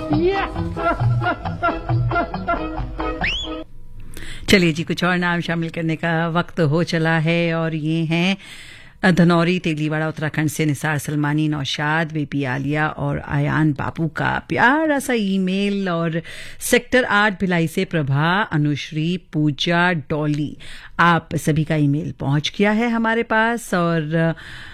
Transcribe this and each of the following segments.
चलिए जी, कुछ और नाम शामिल करने का वक्त हो चला है और ये हैं धनौरी तेलीवाड़ा उत्तराखंड से निसार सलमानी, नौशाद, बेबी आलिया और आयान बाबू का प्यारा सा ईमेल। और सेक्टर 8 भिलाई से प्रभा, अनुश्री, पूजा, डॉली, आप सभी का ईमेल पहुंच गया है हमारे पास। और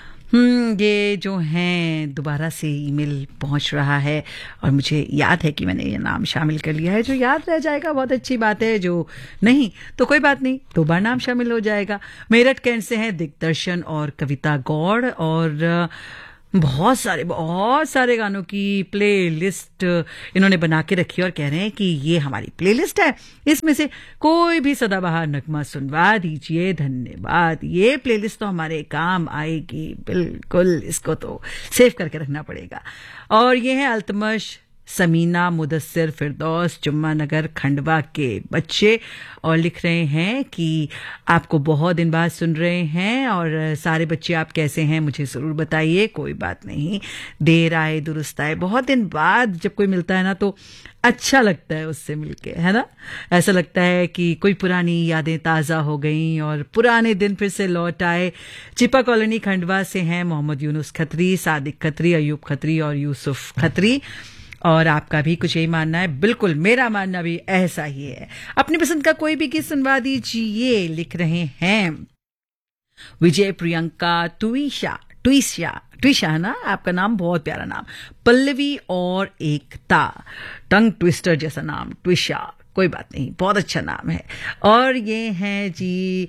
ये जो हैं दोबारा से ईमेल पहुंच रहा है और मुझे याद है कि मैंने ये नाम शामिल कर लिया है। जो याद रह जाएगा बहुत अच्छी बात है, जो नहीं तो कोई बात नहीं, 2 बार नाम शामिल हो जाएगा। मेरठ कैंट से हैं दिग्दर्शन और कविता गौड़ और बहुत सारे गानों की प्ले लिस्ट इन्होंने बना के रखी और कह रहे हैं कि ये हमारी प्ले लिस्ट है, इसमें से कोई भी सदाबहार नगमा सुनवा दीजिए, धन्यवाद। ये प्ले लिस्ट तो हमारे काम आएगी बिल्कुल, इसको तो सेव करके रखना पड़ेगा। और ये है अल्तमश, समीना, मुदस्सिर, फिरदौस, जुम्मा नगर खंडवा के बच्चे और लिख रहे हैं कि आपको बहुत दिन बाद सुन रहे हैं और सारे बच्चे आप कैसे हैं मुझे ज़रूर बताइए। कोई बात नहीं, देर आए दुरुस्त आए, बहुत दिन बाद जब कोई मिलता है ना तो अच्छा लगता है उससे मिलके, है ना। ऐसा लगता है कि कोई पुरानी यादें ताज़ा हो गईं और पुराने दिन फिर से लौट आए। चिपा कॉलोनी खंडवा से हैं मोहम्मद यूनुस खत्री, सादिक खत्री, अयूब खत्री और यूसुफ खत्री। और आपका भी कुछ यही मानना है? बिल्कुल, मेरा मानना भी ऐसा ही है। अपनी पसंद का कोई भी गीत सुनवा दीजिए, लिख रहे हैं विजय, प्रियंका, ट्विशा है ना आपका नाम, बहुत प्यारा नाम, पल्लवी और एकता। टंग ट्विस्टर जैसा नाम, ट्विशा, कोई बात नहीं, बहुत अच्छा नाम है। और ये हैं जी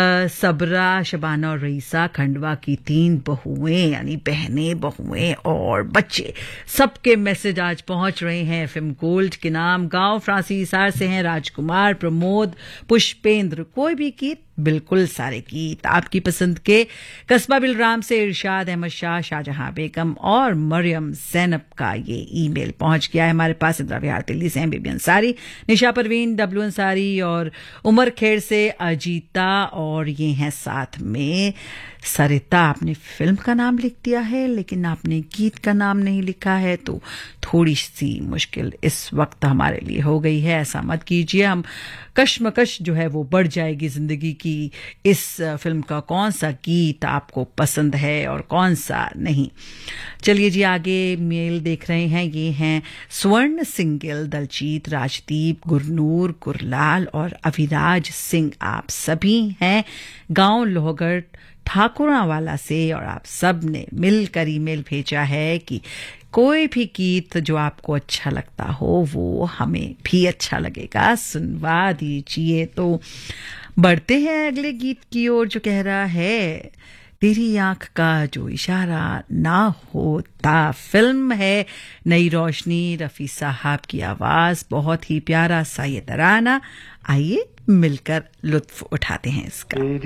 सबरा, शबाना और रईसा, खंडवा की 3 बहुएं, यानी बहनें, बहुएं और बच्चे, सबके मैसेज आज पहुंच रहे हैं एफएम गोल्ड के नाम। गांव फ्रांसी हिसार से हैं राजकुमार, प्रमोद, पुष्पेंद्र, कोई भी गीत, बिल्कुल सारे गीत आपकी पसंद के। कस्बा बिलराम से इरशाद अहमद शाह, शाहजहां बेगम और मरियम जैनब का ये ईमेल पहुंच गया है हमारे पास। इंदिरा विहार दिल्ली से हैं बेबी अंसारी, निशा परवीन, डब्लू अंसारी और उमर खेड़ से अजीता। और ये हैं साथ में सरिता। आपने फिल्म का नाम लिख दिया है लेकिन आपने गीत का नाम नहीं लिखा है, तो थोड़ी सी मुश्किल इस वक्त हमारे लिए हो गई है। ऐसा मत कीजिए, हम कश्मकश जो है वो बढ़ जाएगी जिंदगी की। इस फिल्म का कौन सा गीत आपको पसंद है और कौन सा नहीं। चलिए जी, आगे मेल देख रहे हैं। ये हैं स्वर्ण सिंगल, दलजीत, राजदीप, गुरनूर, गुरलाल और अभिराज सिंह। आप सभी हैं गांव लोहगढ़ ठाकुरावाला से और आप सब ने मिलकर ईमेल भेजा है कि कोई भी गीत जो आपको अच्छा लगता हो वो हमें भी अच्छा लगेगा, सुनवा दीजिए। तो बढ़ते हैं अगले गीत की ओर, जो कह रहा है तेरी आंख का जो इशारा ना होता। फिल्म है नई रोशनी, रफी साहब की आवाज, बहुत ही प्यारा सा ये तराना। आइए मिलकर लुत्फ उठाते हैं इसका।